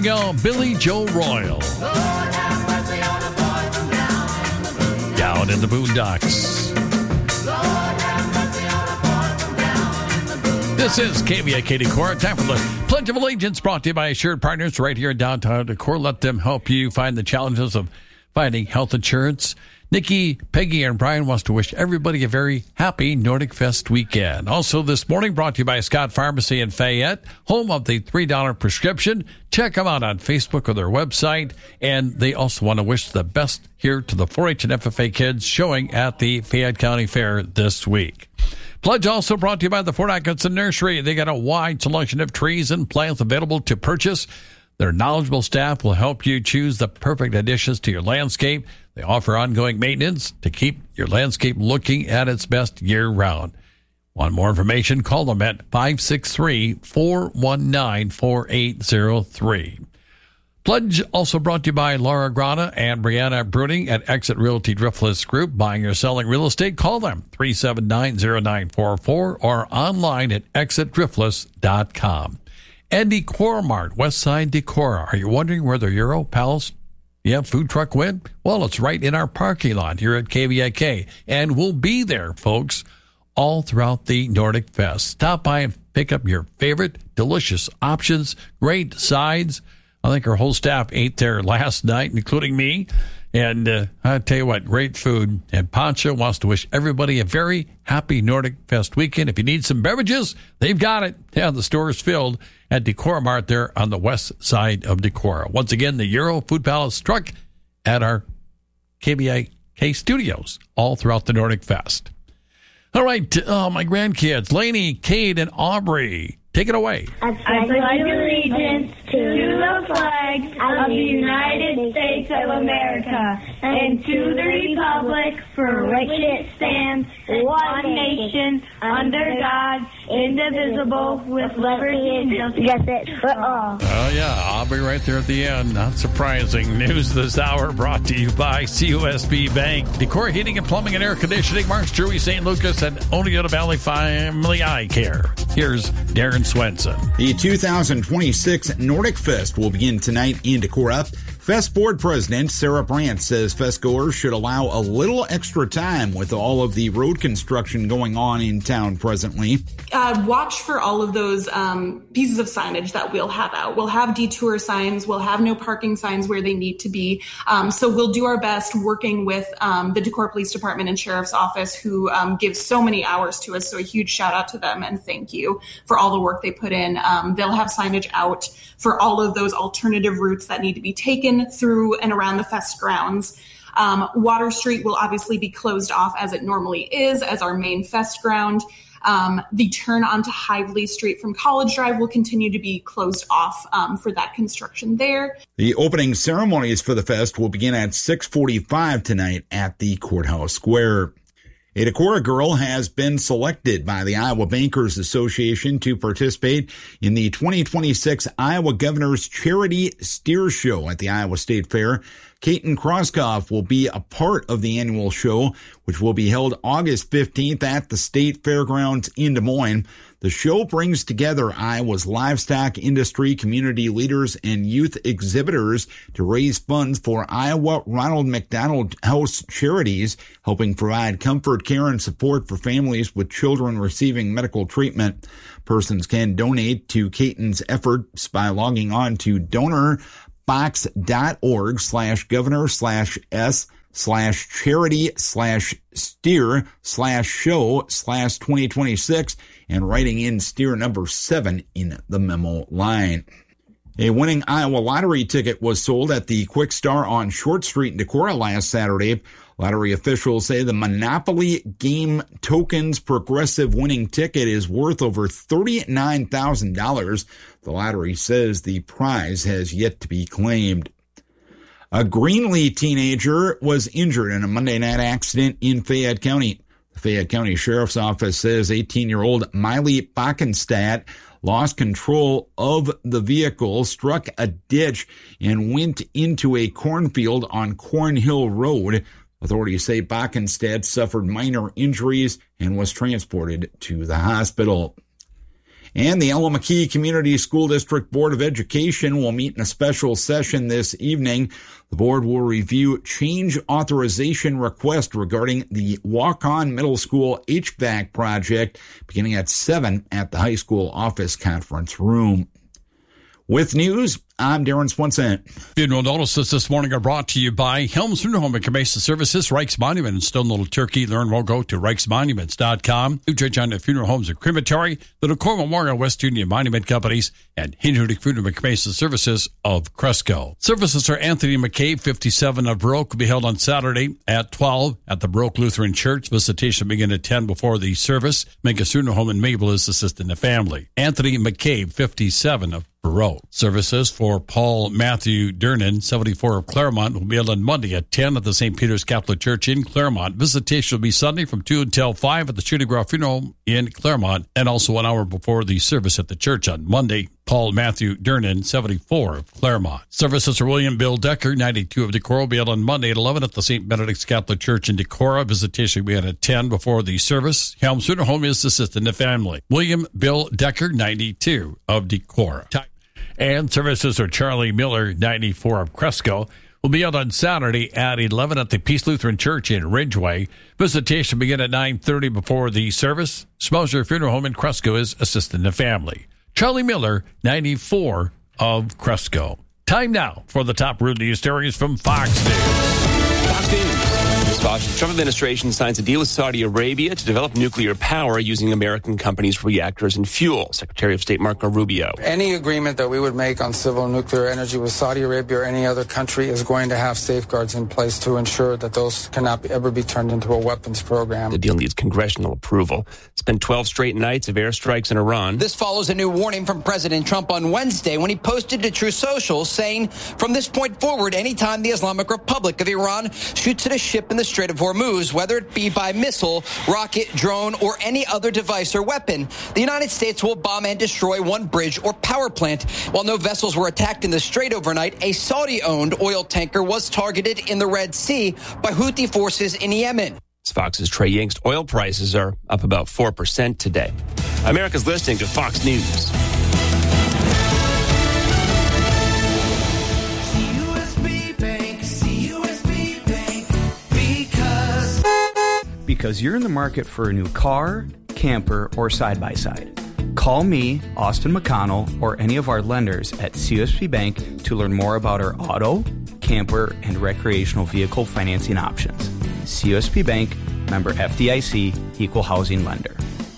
go, Billy Joe Royal. Down in the boondocks. This is KVIK Decorah. Time for the Pledge of Allegiance, brought to you by Assured Partners right here in downtown Decorah. Let them help you find the challenges of finding health insurance. Nikki, Peggy, and Brian wants to wish everybody a very happy Nordic Fest weekend. Also this morning, brought to you by Scott Pharmacy in Fayette, home of the $3 prescription. Check them out on Facebook or their website. And they also want to wish the best here to the 4-H and FFA kids showing at the Fayette County Fair this week. Pledge also brought to you by the Fort Atkinson Nursery. They got a wide selection of trees and plants available to purchase. Their knowledgeable staff will help you choose the perfect additions to your landscape. They offer ongoing maintenance to keep your landscape looking at its best year-round. Want more information? Call them at 563-419-4803. Pledge also brought to you by Laura Grana and Brianna Bruning at Exit Realty Driftless Group. Buying or selling real estate? Call them 379-0944 or online at exitdriftless.com. And Decorah Mart, Westside Decorah. Are you wondering where the Euro Palace food truck went? Well, it's right in our parking lot here at KVIK. And we'll be there, folks, all throughout the Nordic Fest. Stop by and pick up your favorite delicious options, great sides. I think our whole staff ate there last night, including me. And I tell you what, great food. And Pancho wants to wish everybody a very happy Nordic Fest weekend. If you need some beverages, they've got it. Yeah, the store is filled at Decorah Mart there on the west side of Decorah. Once again, the Euro Food Palace truck at our KVIK studios all throughout the Nordic Fest. All right, my grandkids, Lainey, Cade, and Aubrey, take it away. I pledge allegiance to the flag of the United States of America and to the republic for which it stands, one nation, under God, indivisible, with liberty and justice for all. Oh, yeah, Aubrey right there at the end. Not surprising. News this hour brought to you by CUSB Bank, Decorah Heating and Plumbing and Air Conditioning, Marks Drury, St. Lucas, and Oneota Valley Family Eye Care. Here's Darren Swenson. The 2026 Nordic Fest will begin tonight in Decorah. Fest Board President Sarah Brandt says festgoers should allow a little extra time with all of the road construction going on in town presently. Watch for all of those pieces of signage that we'll have out. We'll have detour signs. We'll have no parking signs where they need to be. So we'll do our best working with the Decorah Police Department and Sheriff's Office, who give so many hours to us. So a huge shout out to them and thank you for all the work they put in. They'll have signage out for all of those alternative routes that need to be taken through and around the fest grounds. Water Street will obviously be closed off as it normally is as our main fest ground. The turn onto Hively Street from College Drive will continue to be closed off for that construction there. The opening ceremonies for the fest will begin at 6:45 tonight at the Courthouse Square. A Decorah girl has been selected by the Iowa Bankers Association to participate in the 2026 Iowa Governor's Charity Steer Show at the Iowa State Fair. Kaiten Kroskoff will be a part of the annual show, which will be held August 15th at the State Fairgrounds in Des Moines. The show brings together Iowa's livestock industry, community leaders, and youth exhibitors to raise funds for Iowa Ronald McDonald House Charities, helping provide comfort, care, and support for families with children receiving medical treatment. Persons can donate to Kaiten's efforts by logging on to donorbox.org/governor/s/charity/steer/show/2026 and writing in steer number 7 in the memo line. A winning Iowa lottery ticket was sold at the Quick Star on Short Street in Decorah last Saturday. Lottery officials say the Monopoly Game Tokens Progressive winning ticket is worth over $39,000. The lottery says the prize has yet to be claimed. A Greenlee teenager was injured in a Monday night accident in Fayette County. The Fayette County Sheriff's Office says 18-year-old Miley Backenstadt lost control of the vehicle, struck a ditch, and went into a cornfield on Cornhill Road. Authorities say Backenstadt suffered minor injuries and was transported to the hospital. And the Allamakee Community School District Board of Education will meet in a special session this evening. The board will review change authorization request regarding the Walk-On Middle School HVAC project beginning at 7 at the high school office conference room. With news, I'm Darren Swenson. Funeral notices this morning are brought to you by Helms Funeral Home and Cremation Services, Reichs Monument in Stone Little Turkey. Learn more, go to reichsmonuments.com. New Church on the Funeral Homes and Crematory, the Decor Memorial West Union Monument Companies, and Hindudik Funeral and Cremation Services of Cresco. Services for Anthony McCabe, 57 of Baroque, will be held on Saturday at 12 at the Baroque Lutheran Church. Visitation begin at 10 before the service. Megas Funeral Home in Mabel is assisting the family. Anthony McCabe, 57 of Baroque. Services for Paul Matthew Dernan, 74 of Claremont, will be held on Monday at 10 at the St. Peter's Catholic Church in Claremont. Visitation will be Sunday from 2 until 5 at the Shooting Ground Funeral Home in Claremont, and also an hour before the service at the church on Monday. Paul Matthew Dernan, 74 of Claremont. Services for William Bill Decker, 92 of Decorah, will be held on Monday at 11 at the St. Benedict's Catholic Church in Decorah. Visitation will be at 10 before the service. Helms Funeral Home is assisting the family. William Bill Decker, 92 of Decorah. And services for Charlie Miller, 94 of Cresco, will be held on Saturday at 11 at the Peace Lutheran Church in Ridgeway. Visitation will begin at 9:30 before the service. Smoser Funeral Home in Cresco is assisting the family. Charlie Miller, 94 of Cresco. Time now for the top root news stories from Fox News. Fox News. The Trump administration signs a deal with Saudi Arabia to develop nuclear power using American companies' reactors and fuel. Secretary of State Marco Rubio. Any agreement that we would make on civil and nuclear energy with Saudi Arabia or any other country is going to have safeguards in place to ensure that those cannot ever be turned into a weapons program. The deal needs congressional approval. It's been 12 straight nights of airstrikes in Iran. This follows a new warning from President Trump on Wednesday when he posted to Truth Social saying, from this point forward, anytime the Islamic Republic of Iran shoots at a ship in the Strait of Hormuz, whether it be by missile, rocket, drone, or any other device or weapon, the United States will bomb and destroy one bridge or power plant. While no vessels were attacked in the Strait overnight, a Saudi-owned oil tanker was targeted in the Red Sea by Houthi forces in Yemen. Fox's Trey Yingst. Oil prices are up about 4% today. America's listening to Fox News. Because you're in the market for a new car, camper, or side-by-side. Call me, Austin McConnell, or any of our lenders at CUSB Bank to learn more about our auto, camper, and recreational vehicle financing options. CUSB Bank, member FDIC, equal housing lender.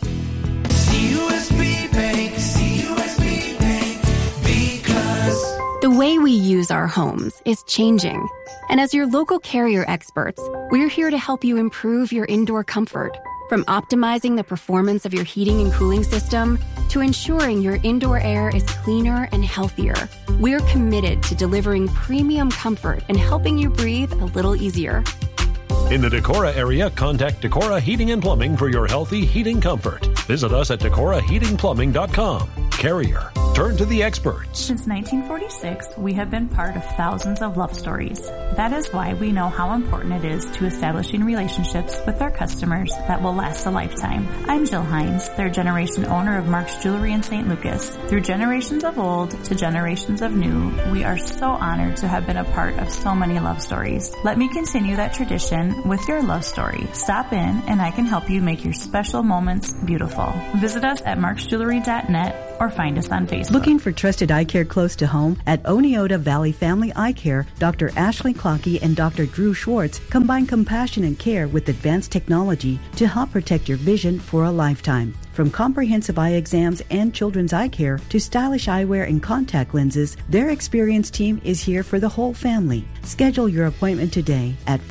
CUSB Bank, CUSB Bank, because... The way we use our homes is changing. And as your local Carrier experts, we're here to help you improve your indoor comfort. From optimizing the performance of your heating and cooling system to ensuring your indoor air is cleaner and healthier, we're committed to delivering premium comfort and helping you breathe a little easier. In the Decorah area, contact Decorah Heating and Plumbing for your healthy heating comfort. Visit us at DecorahHeatingPlumbing.com. Carrier. Turn to the experts. Since 1946, we have been part of thousands of love stories. That is why we know how important it is to establishing relationships with our customers that will last a lifetime. I'm Jill Hines, third generation owner of Mark's Jewelry in St. Lucas. Through generations of old to generations of new, we are so honored to have been a part of so many love stories. Let me continue that tradition with your love story. Stop in and I can help you make your special moments beautiful. Visit us at marksjewelry.net or find us on Facebook. Looking for trusted eye care close to home? At Oneota Valley Family Eye Care, Dr. Ashley Clockey and Dr. Drew Schwartz combine compassion and care with advanced technology to help protect your vision for a lifetime. From comprehensive eye exams and children's eye care to stylish eyewear and contact lenses, their experienced team is here for the whole family. Schedule your appointment today at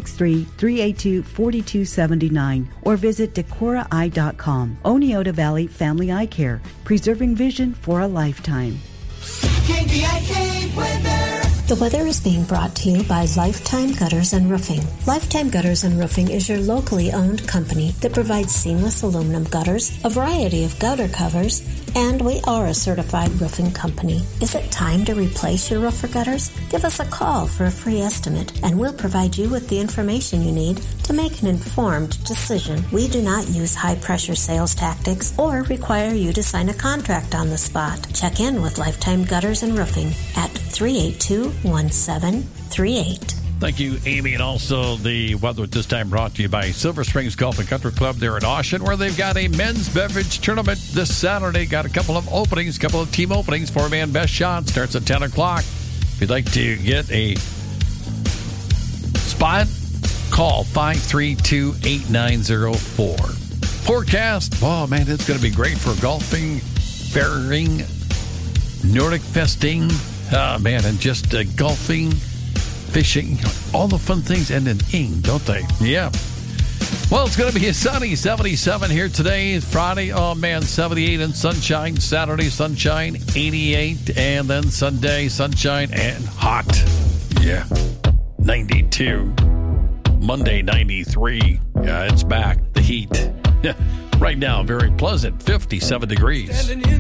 563-382-4279 or visit DecoraEye.com. Oneota Valley Family Eye Care, preserving vision for a lifetime. KVIK weather. The weather is being brought to you by Lifetime Gutters and Roofing. Lifetime Gutters and Roofing is your locally owned company that provides seamless aluminum gutters, a variety of gutter covers, and we are a certified roofing company. Is it time to replace your roof or gutters? Give us a call for a free estimate, and we'll provide you with the information you need to make an informed decision. We do not use high-pressure sales tactics or require you to sign a contract on the spot. Check in with Lifetime Gutters and Roofing at 382-1738. Thank you, Amy. And also the weather at this time brought to you by Silver Springs Golf and Country Club there in Austin, where they've got a men's beverage tournament this Saturday. Got a couple of team openings. 4-man best shot starts at 10 o'clock. If you'd like to get a spot, call 532-8904. Forecast, oh man, it's going to be great for golfing, fairing, Nordic festing, and just golfing, fishing, all the fun things end in ing, don't they? Yeah. Well, it's going to be a sunny 77 here today. It's Friday. Oh, man, 78 and sunshine. Saturday, sunshine, 88. And then Sunday, sunshine and hot. Yeah. 92. Monday, 93. Yeah, it's back. The heat. Right now, very pleasant, 57 degrees.